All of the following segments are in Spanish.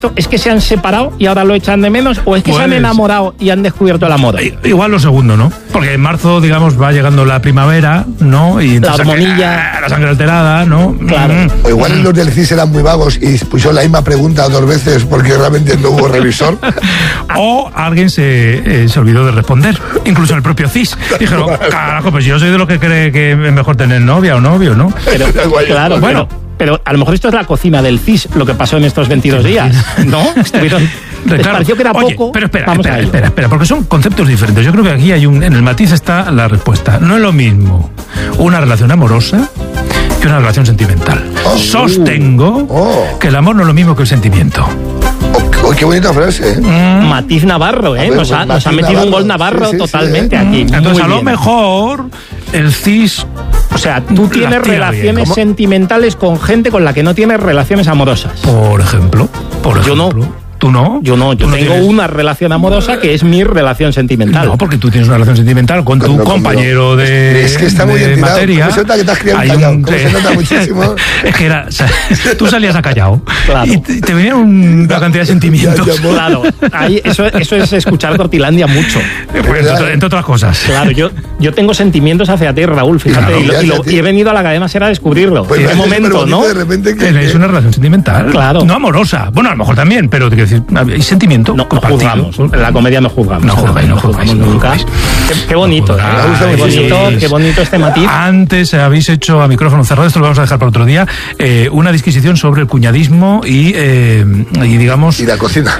¿Es que se han separado y ahora lo echan de menos? ¿O es que se han enamorado y han descubierto el amor? Igual lo segundo, ¿no? Porque en marzo, digamos, va llegando la primavera, ¿no? Y la hormonilla. La sangre alterada, ¿no? Claro. O igual los del CIS eran muy vagos y pusieron la misma pregunta 2 veces porque realmente no hubo revisor. O alguien se olvidó de responder. Incluso el propio CIS. Dijeron, carajo, pues yo soy de los que cree que es mejor tener novia o novio, ¿no? Pero, claro, bueno. Pero a lo mejor esto es la cocina del CIS, lo que pasó en estos 22 días, ¿no? Estuvieron... Les pareció que era poco. Pero espera, porque son conceptos diferentes. Yo creo que aquí en el matiz está la respuesta. No es lo mismo una relación amorosa que una relación sentimental. Sostengo que el amor no es lo mismo que el sentimiento. Oh, qué bonita frase, Matiz Navarro, ¿eh? Nos ha metido Navarro, un gol Navarro totalmente aquí. Entonces, a lo mejor el CIS... O sea, tú tienes relaciones sentimentales con gente con la que no tienes relaciones amorosas. Por ejemplo. Yo no. ¿Tú no? Yo no, yo tengo una relación amorosa que es mi relación sentimental. No, porque tú tienes una relación sentimental con tu compañero de es que está muy de materia. ¿Cómo se nota que te has criado callado? ¿Cómo se nota muchísimo? Es que tú salías a callado. Claro. Y te venía una cantidad de sentimientos. Claro, eso es escuchar Cortilandia mucho. Pues, entre otras cosas. Claro, yo tengo sentimientos hacia ti, Raúl, fíjate, y he venido a la cadena SER a descubrirlo. Pues en ese momento, ¿no? De repente es una relación sentimental. Claro. No amorosa. Bueno, a lo mejor también, pero hay sentimiento. No juzgamos. En la comedia no juzgamos. No juzgáis nunca. Qué bonito. Qué bonito este matiz. Antes habéis hecho a micrófono cerrado, esto lo vamos a dejar para otro día, una disquisición sobre el cuñadismo y digamos... Y la cocina.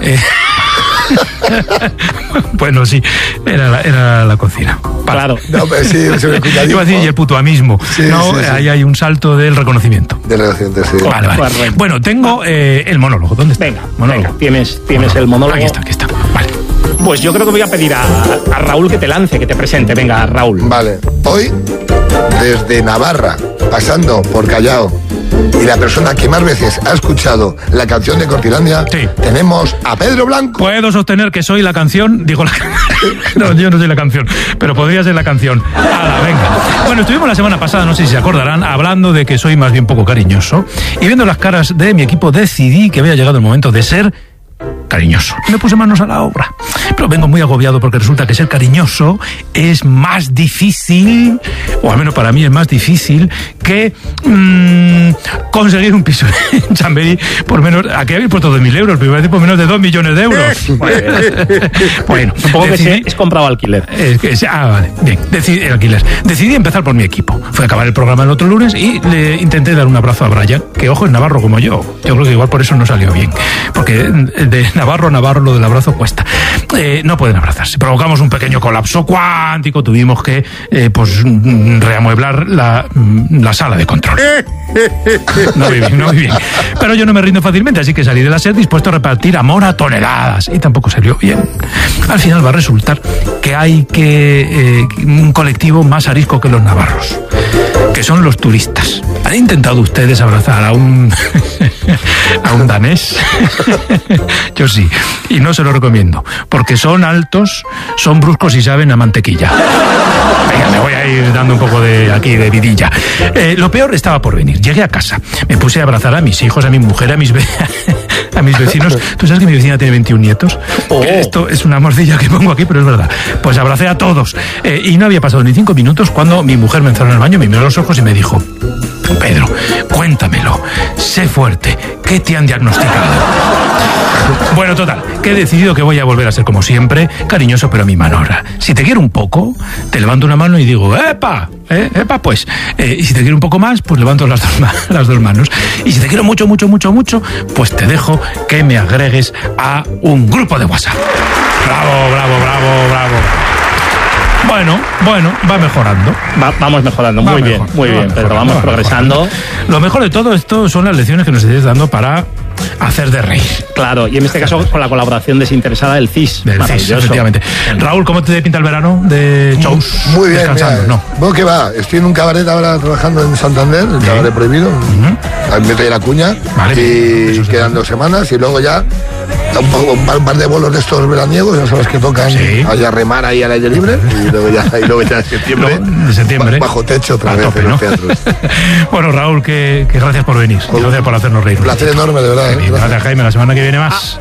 Bueno, sí, era la cocina. Claro. No, pero sí, sobre el cuñadismo. Iba a decir, y el putuamismo. Sí, no, sí. Ahí hay un salto del reconocimiento. Del reconocimiento, sí. Vale. Bueno, tengo el monólogo. ¿Dónde está? Venga, tienes el monólogo. Aquí está. Vale. Pues yo creo que voy a pedir a Raúl que te lance, que te presente. Venga, Raúl. Vale. Hoy, desde Navarra, pasando por Callao, y la persona que más veces ha escuchado la canción de Cortilandia, tenemos a Pedro Blanco. Puedo sostener que soy la canción, no, yo no soy la canción, pero podría ser la canción. Venga. Bueno, estuvimos la semana pasada, no sé si se acordarán, hablando de que soy más bien poco cariñoso, y viendo las caras de mi equipo decidí que había llegado el momento de ser cariñoso. Me puse manos a la obra. Pero vengo muy agobiado porque resulta que ser cariñoso es más difícil, o al menos para mí es más difícil, que conseguir un piso en Chamberí por menos... Aquí habéis puesto 2.000 euros, pero iba a decir por menos de 2 millones de euros. Bueno, supongo que es comprado alquiler. Vale, bien, decidí empezar por mi equipo. Fui a acabar el programa el otro lunes y le intenté dar un abrazo a Brian, que ojo, es navarro como yo. Yo creo que igual por eso no salió bien, porque de Navarro a Navarro lo del abrazo cuesta. No pueden abrazarse. Provocamos un pequeño colapso cuántico, tuvimos que reamueblar la sala de control. No muy bien. Pero yo no me rindo fácilmente, así que salí de la SER dispuesto a repartir amor a toneladas. Y tampoco salió bien. Al final va a resultar que hay un colectivo más arisco que los navarros, que son los turistas. ¿Han intentado ustedes abrazar a un danés? Yo sí, y no se lo recomiendo, porque son altos, son bruscos y saben a mantequilla. Venga, me voy a ir dando un poco de vidilla. Lo peor estaba por venir. Llegué a casa, me puse a abrazar a mis hijos, a mi mujer, a mis vecinos. ¿Tú sabes que mi vecina tiene 21 nietos? Esto es una mordilla que pongo aquí, pero es verdad. Pues abracé a todos. Y no había pasado ni 5 minutos cuando mi mujer me encerró en el baño, me miró a los ojos y me dijo: Pedro, cuéntamelo, sé fuerte, ¿qué te han diagnosticado? Bueno, total, que he decidido que voy a volver a ser como siempre, cariñoso pero a mi manera. Si te quiero un poco, te levanto una mano y digo, ¡epa! Pues. Y si te quiero un poco más, pues levanto las dos manos. Y si te quiero mucho, pues te dejo que me agregues a un grupo de WhatsApp. Bravo. Bueno, va mejorando. Vamos mejorando, muy bien, pero vamos progresando. Lo mejor de todo esto son las lecciones que nos estáis dando para hacer de reír. Claro, y en este caso con la colaboración desinteresada del CIS. Del CIS, efectivamente. Raúl, ¿cómo te pinta el verano de shows? Muy bien, descansando, ¿no? Bueno, ¿qué va? Estoy en un cabaret ahora trabajando en Santander, el cabaret prohibido. Ahí meto la cuña, y quedan 2 semanas y luego ya un par de bolos de estos veraniegos, ya sabes que tocan allá a remar ahí al aire libre, y luego ya en septiembre, bajo techo otra vez en los teatros. Bueno, Raúl, que gracias por venir, gracias por hacernos reír. Un placer enorme, de verdad. Gracias, Jaime, la semana que viene más.